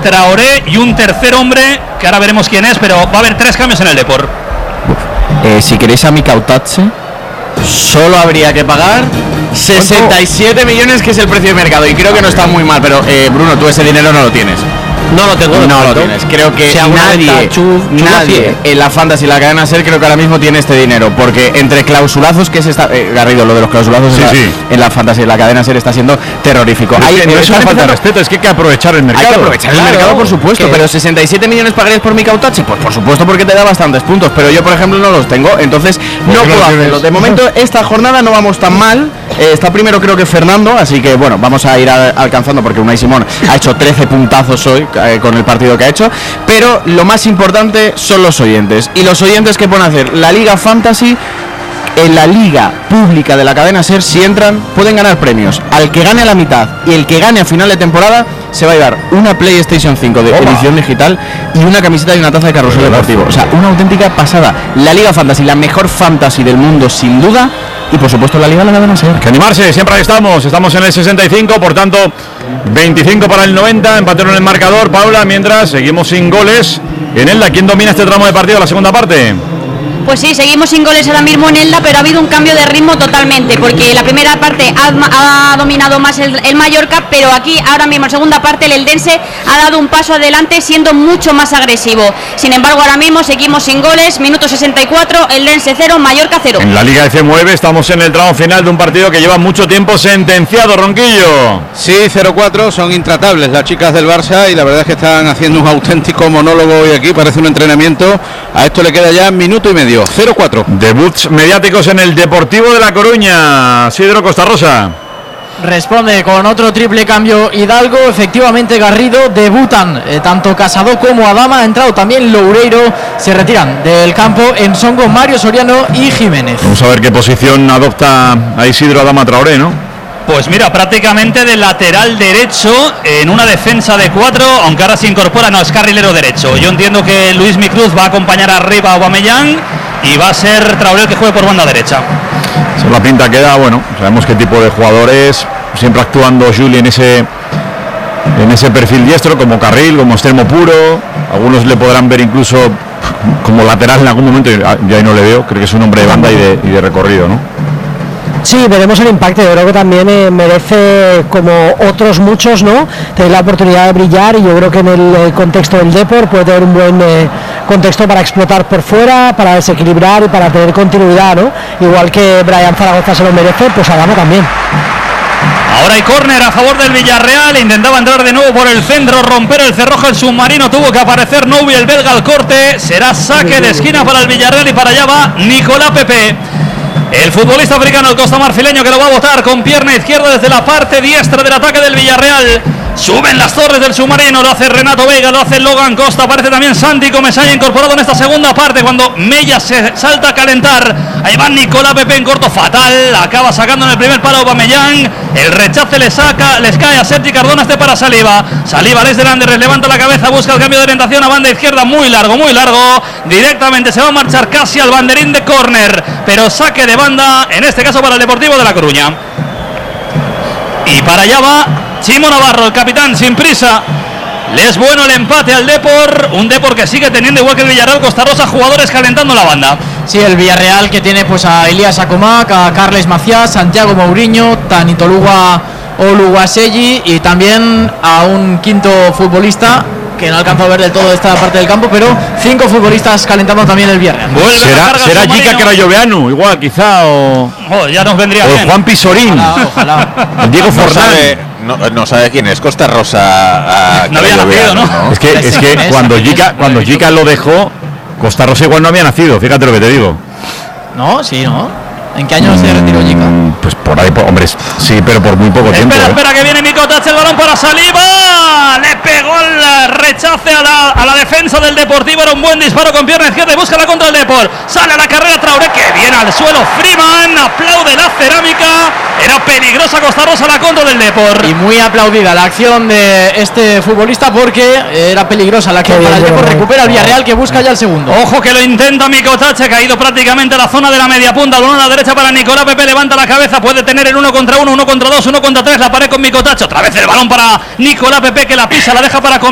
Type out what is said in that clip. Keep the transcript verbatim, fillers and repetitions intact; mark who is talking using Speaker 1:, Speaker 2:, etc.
Speaker 1: Traoré y un tercer hombre, que ahora veremos quién es, pero va a haber tres cambios en el Depor.
Speaker 2: Eh, si queréis a Mika Otache, solo habría que pagar sesenta y siete millones, que es el precio de mercado, y creo que no está muy mal, pero eh, Bruno, tú ese dinero no lo tienes.
Speaker 3: No lo tengo.
Speaker 2: No lo tienes. Creo que
Speaker 3: si
Speaker 2: nadie,
Speaker 3: chuf,
Speaker 2: nadie en la Fantasy y la cadena SER creo que ahora mismo tiene este dinero, porque entre clausulazos que se está eh, Garrido, lo de los clausulazos
Speaker 4: sí,
Speaker 2: en, la,
Speaker 4: sí.
Speaker 2: en la Fantasy y la cadena SER está siendo terrorífico.
Speaker 4: Hay,
Speaker 2: hay,
Speaker 4: no es una falta de respeto, es que hay que aprovechar el mercado.
Speaker 2: Hay que aprovechar
Speaker 3: claro,
Speaker 2: el mercado, por supuesto,
Speaker 3: que...
Speaker 2: pero sesenta y siete millones pagarías por Mika Otache, pues por supuesto, porque te da bastantes puntos, pero yo por ejemplo no los tengo, entonces no puedo hacerlo. De momento esta jornada no vamos tan mal, eh, está primero creo que Fernando, así que bueno, vamos a ir a, alcanzando, porque Unai Simón ha hecho trece puntazos hoy eh, con el partido que ha hecho, pero lo más importante son los oyentes, y los oyentes que pueden hacer la Liga Fantasy en la liga pública de la cadena SER. Si entran pueden ganar premios. Al que gane a la mitad y el que gane a final de temporada se va a llevar una PlayStation cinco de Opa. edición digital y una camiseta y una taza de Carrusel Deportivo. O sea, una auténtica pasada. La Liga Fantasy, la mejor fantasy del mundo sin duda, y por supuesto la Liga de la cadena SER.
Speaker 4: Que animarse, siempre ahí estamos, estamos en el sesenta y cinco, por tanto veinticinco para el noventa, empataron en el marcador, Paula, mientras seguimos sin goles en Elda. ¿Quién domina este tramo de partido, la segunda parte?
Speaker 5: Pues sí, seguimos sin goles ahora mismo en Elda, pero ha habido un cambio de ritmo totalmente, porque la primera parte ha, ha dominado más el, el Mallorca, pero aquí ahora mismo en segunda parte el Eldense ha dado un paso adelante siendo mucho más agresivo. Sin embargo, ahora mismo seguimos sin goles, minuto sesenta y cuatro, Eldense cero, Mallorca cero.
Speaker 4: En la Liga F nueve estamos en el tramo final de un partido que lleva mucho tiempo sentenciado, Ronquillo.
Speaker 6: Sí, cero cuatro, son intratables las chicas del Barça y la verdad es que están haciendo un auténtico monólogo hoy aquí, parece un entrenamiento. A esto le queda ya minuto y medio. cero cuatro.
Speaker 4: Debuts mediáticos en el Deportivo de La Coruña. Sidro Costarrosa.
Speaker 3: Responde con otro triple cambio Hidalgo. Efectivamente, Garrido, debutan eh, tanto Casado como Adama. Ha entrado también Loureiro. Se retiran del campo en Songo, Mario Soriano y Jiménez.
Speaker 4: Vamos a ver qué posición adopta a Isidro Adama Traoré, ¿no?
Speaker 1: Pues mira, prácticamente de lateral derecho en una defensa de cuatro, aunque ahora se incorpora, no, es carrilero derecho. Yo entiendo que Luis Micruz va a acompañar arriba a Aubameyang y va a ser Traoré el que juegue por banda derecha.
Speaker 4: Esa es la pinta que da, bueno, sabemos qué tipo de jugadores, siempre actuando Juli en ese en ese perfil diestro, como carril, como extremo puro. Algunos le podrán ver incluso como lateral en algún momento, yo ahí no le veo, creo que es un hombre de banda y de, y de recorrido, ¿no?
Speaker 7: Sí, veremos el impacto. Yo creo que también eh, merece, como otros muchos, ¿no?, tener la oportunidad de brillar, y yo creo que en el eh, contexto del Depor puede tener un buen eh, contexto para explotar por fuera, para desequilibrar y para tener continuidad, ¿no? Igual que Brian Zaragoza se lo merece, pues Adama también.
Speaker 1: Ahora hay córner a favor del Villarreal, intentaba entrar de nuevo por el centro, romper el cerrojo el submarino, tuvo que aparecer Noubi, el belga, al corte. Será saque de esquina para el Villarreal y para allá va Nicolás Pepe, el futbolista africano, el costamarfileño, que lo va a botar con pierna izquierda desde la parte diestra del ataque del Villarreal. Suben las torres del submarino, lo hace Renato Veiga, lo hace Logan Costa, aparece también Santi Comesaña incorporado en esta segunda parte cuando Mella se salta a calentar. Ahí va Nicolás Pepe en corto, fatal, acaba sacando en el primer palo Aubameyang, el rechace le saca, les cae a Sergi Cardona, este para Saliba. Saliba desde Landerres, levanta la cabeza, busca el cambio de orientación a banda izquierda, muy largo, muy largo, directamente se va a marchar casi al banderín de córner, pero saque de banda, en este caso para el Deportivo de La Coruña. Y para allá va Chimo Navarro, el capitán, sin prisa. Le es bueno el empate al Depor, un Depor que sigue teniendo, igual que el Villarreal Costarrosa, jugadores calentando la banda.
Speaker 3: Sí, el Villarreal, que tiene pues a Elías Acomac, a Carles Maciás, Santiago Mourinho, Tanitoluga Oluwaseyi y también a un quinto futbolista que no alcanzó a ver del todo esta parte del campo, pero cinco futbolistas calentando también el Villarreal.
Speaker 4: Será, será Jica Crayoveanu, igual quizá, o,
Speaker 1: oh, ya nos vendría
Speaker 4: o
Speaker 1: bien.
Speaker 4: Juan Pisorín,
Speaker 3: ojalá, ojalá.
Speaker 4: el Diego
Speaker 6: No
Speaker 4: Forlán.
Speaker 6: sabe, no, no sabe quién es Costa Rosa.
Speaker 1: No había nacido, ¿no?
Speaker 4: Es que, es que cuando Jica, cuando Jica lo dejó, Costa Rosa igual no había nacido, fíjate lo que te digo.
Speaker 3: No, sí, ¿no? ¿En qué año se retiró Jica?
Speaker 4: Pues por ahí, por, hombre, sí, pero por muy poco tiempo.
Speaker 1: Espera,
Speaker 4: ¿eh?
Speaker 1: espera, que viene Mikotac, el balón para Saliba. Le pegó el rechace a la, a la defensa del Deportivo. Era un buen disparo con pierna izquierda y busca la contra del Depor. Sale a la carrera Traoré, que viene al suelo. Freeman aplaude la cerámica. Era peligrosa Costa Rosa la contra del Depor.
Speaker 3: Y muy aplaudida la acción de este futbolista porque era peligrosa la acción para el Depor. Recupera el Villarreal, que busca ya el segundo.
Speaker 1: Ojo que lo intenta Mikotac, ha caído prácticamente a la zona de la media punta. Balón a la derecha para Nicolás Pepe, levanta la cabeza, puede tener el uno contra uno, uno contra dos, uno contra tres, la pared con Mikotac. Otra vez el balón para Nicolás Pepe, que la pisa, la deja para comer.